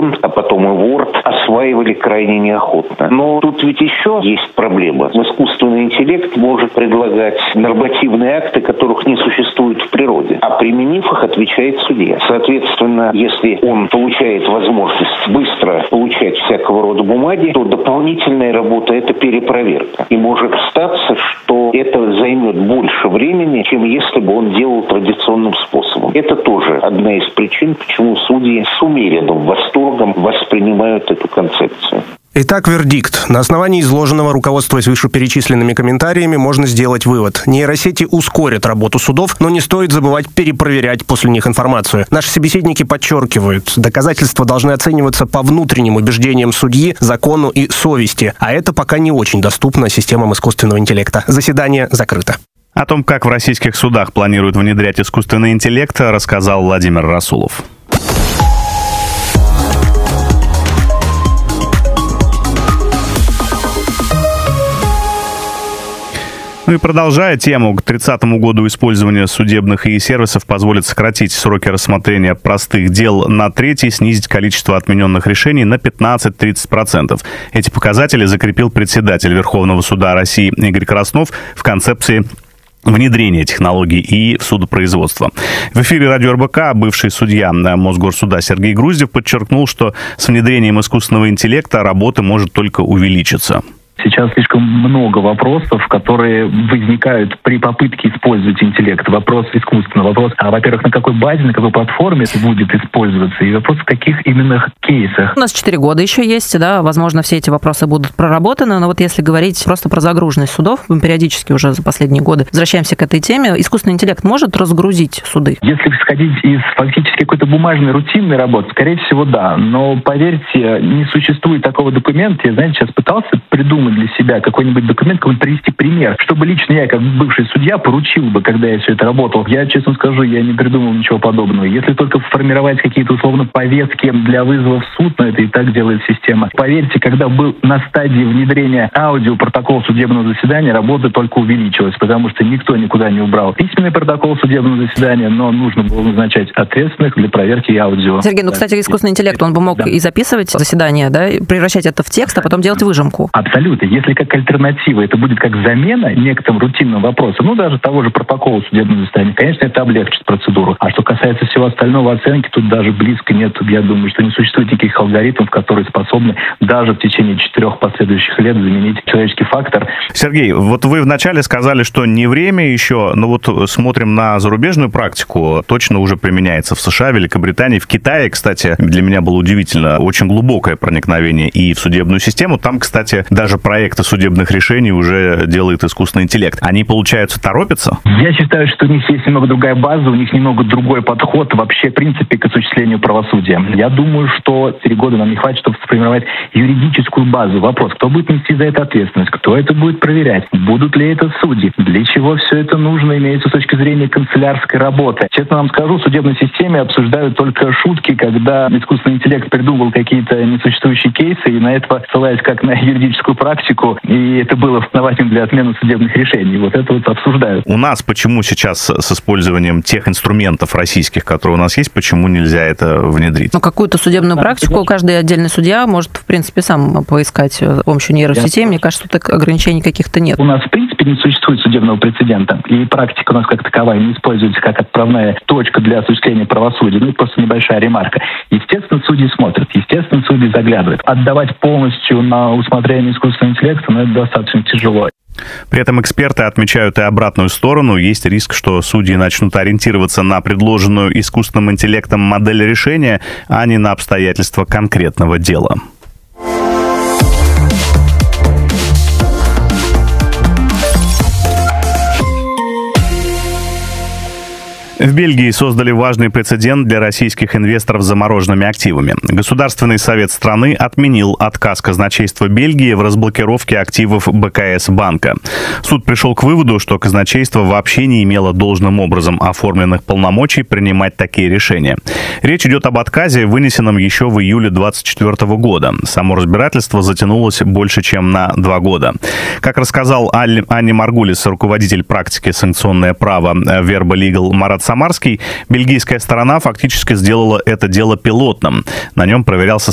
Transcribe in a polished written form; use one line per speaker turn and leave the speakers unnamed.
Python, а потом и Word осваивали крайне неохотно. Но тут ведь еще есть проблема. Искусственный интеллект может предлагать нормативные акты, которых не существует в природе, а применив их, отвечает судья. Соответственно, если он получает возможность быстро получать всякого рода бумаги, то дополнительная работа – это перепроверка. И может статься, что это займет больше времени, чем если бы он делал традиционным способом. Это тоже одна из причин, почему судьи с умеренным восторгом воспринимают эту концепцию.
Итак, вердикт. На основании изложенного, руководствуясь вышеперечисленными комментариями, можно сделать вывод. Нейросети ускорят работу судов, но не стоит забывать перепроверять после них информацию. Наши собеседники подчеркивают, доказательства должны оцениваться по внутренним убеждениям судьи, закону и совести, а это пока не очень доступно системам искусственного интеллекта. Заседание закрыто.
О том, как в российских судах планируют внедрять искусственный интеллект, рассказал Владимир Расулов. Ну и продолжая тему, к 30 году использование судебных и-сервисов позволит сократить сроки рассмотрения простых дел на треть и снизить количество отмененных решений на 15-30%. Эти показатели закрепил председатель Верховного суда России Игорь Краснов в концепции внедрения технологий и в судопроизводство. В эфире радио РБК бывший судья Мосгорсуда Сергей Груздев подчеркнул, что с внедрением искусственного интеллекта работа может только увеличиться.
Сейчас слишком много вопросов, которые возникают при попытке использовать интеллект. Вопрос искусственного, вопрос, во-первых, на какой базе, на какой платформе это будет использоваться, и вопрос, в каких именно кейсах.
У нас 4 года еще есть, да, возможно, все эти вопросы будут проработаны, но вот если говорить просто про загруженность судов, мы периодически уже за последние годы возвращаемся к этой теме, искусственный интеллект может разгрузить суды?
Если исходить из фактически какой-то бумажной, рутинной работы, скорее всего, да. Но, поверьте, не существует такого документа. Я, знаете, сейчас пытался придумать для себя какой-нибудь документ, какой-нибудь привести пример, чтобы лично я, как бывший судья, поручил бы, когда я все это работал. Я, честно скажу, я не придумал ничего подобного. Если только формировать какие-то, условно, повестки для вызова в суд, но это и так делает система. Поверьте, когда был на стадии внедрения аудиопротокола судебного заседания, работа только увеличилась, потому что никто никуда не убрал письменный протокол судебного заседания, но нужно было назначать ответственных для проверки аудио.
Сергей, кстати, искусственный интеллект, он бы мог и записывать заседание, да, и превращать это в текст, а потом делать выжимку.
Абсолютно. Если как альтернатива это будет как замена некоторым рутинным вопросам, даже того же протокола судебного заседания, конечно, это облегчит процедуру. А что касается всего остального оценки, тут даже близко нет. Я думаю, что не существует никаких алгоритмов, которые способны даже в течение 4 последующих лет заменить человеческий фактор.
Сергей, вот вы вначале сказали, что не время еще, но вот смотрим на зарубежную практику, точно уже применяется в США, Великобритании, в Китае, кстати, для меня было удивительно, очень глубокое проникновение и в судебную систему. Там, кстати, даже проекты судебных решений уже делает искусственный интеллект. Они, получается, торопятся?
Я считаю, что у них есть немного другая база, у них немного другой подход вообще, в принципе, к осуществлению правосудия. Я думаю, что 3 года нам не хватит, чтобы сформировать юридическую базу. Вопрос, кто будет нести за это ответственность, кто это будет проверять, будут ли это судьи, для чего все это нужно, имеется с точки зрения канцелярской работы. Честно вам скажу, в судебной системе обсуждают только шутки, когда искусственный интеллект придумал какие-то несуществующие кейсы, и на это ссылаясь как на юридическую практику, и это было основанием для отмены судебных решений. Вот это вот обсуждают.
У нас почему сейчас с использованием тех инструментов российских, которые у нас есть, почему нельзя это внедрить?
Какую-то судебную практику каждый отдельный судья может, в принципе, сам поискать с помощью нейросетей. Мне кажется, тут ограничений каких-то нет.
У нас, в принципе, не существует судебного прецедента, и практика у нас как таковая не используется как отправная точка для осуществления правосудия. Это просто небольшая ремарка. Естественно, судьи смотрят, естественно, судьи заглядывают. Отдавать полностью на усмотрение искусственного интеллекта, это достаточно тяжело.
При этом эксперты отмечают и обратную сторону. Есть риск, что судьи начнут ориентироваться на предложенную искусственным интеллектом модель решения, а не на обстоятельства конкретного дела. В Бельгии создали важный прецедент для российских инвесторов с замороженными активами. Государственный совет страны отменил отказ казначейства Бельгии в разблокировке активов БКС банка. Суд пришел к выводу, что казначейство вообще не имело должным образом оформленных полномочий принимать такие решения. Речь идет об отказе, вынесенном еще в июле 2024 года. Само разбирательство затянулось больше, чем на 2 года. Как рассказал Анне Маргулис, руководитель практики санкционное право Verba Legal Марат Самарский, бельгийская сторона фактически сделала это дело пилотным. На нем проверялся